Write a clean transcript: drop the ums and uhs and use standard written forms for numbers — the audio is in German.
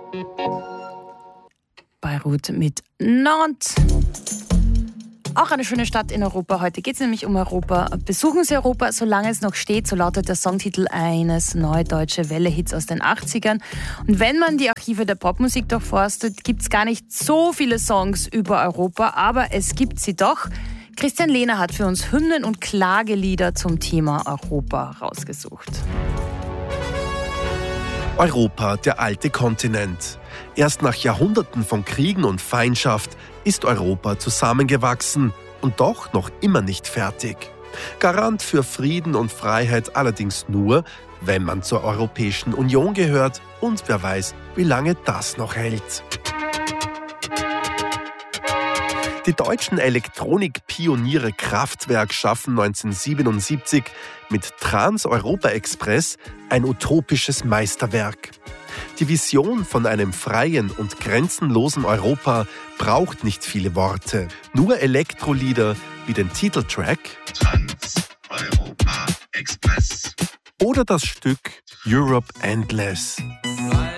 Beirut mit Nantes. Auch eine schöne Stadt in Europa. Heute geht es nämlich um Europa. Besuchen Sie Europa, solange es noch steht, so lautet der Songtitel eines Neue Deutsche Welle-Hits aus den 80ern. Und wenn man die Archive der Popmusik durchforstet, gibt es gar nicht so viele Songs über Europa, aber es gibt sie doch. Christian Lehner hat für uns Hymnen und Klagelieder zum Thema Europa rausgesucht. Europa, der alte Kontinent. Erst nach Jahrhunderten von Kriegen und Feindschaft ist Europa zusammengewachsen und doch noch immer nicht fertig. Garant für Frieden und Freiheit allerdings nur, wenn man zur Europäischen Union gehört, und wer weiß, wie lange das noch hält. Die deutschen Elektronikpioniere Kraftwerk schaffen 1977 mit Trans-Europa-Express ein utopisches Meisterwerk. Die Vision von einem freien und grenzenlosen Europa braucht nicht viele Worte. Nur Elektrolieder wie den Titeltrack Trans-Europa-Express oder das Stück Europe Endless.